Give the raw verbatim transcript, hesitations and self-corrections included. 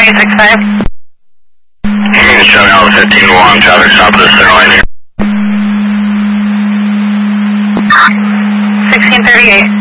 eight six five. Showing Alpha fifteen one, traffic stop at the center line here. sixteen thirty-eight.